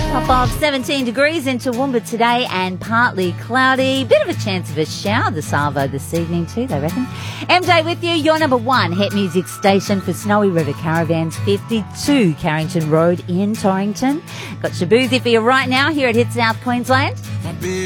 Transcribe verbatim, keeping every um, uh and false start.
Top of seventeen degrees in Toowoomba today and partly cloudy. Bit of a chance of a shower this Savo this evening too, they reckon. M J with you, your number one hit music station for Snowy River Caravans, fifty-two Carrington Road in Torrington. Got Shabuzi for you right now here at Hit South Queensland.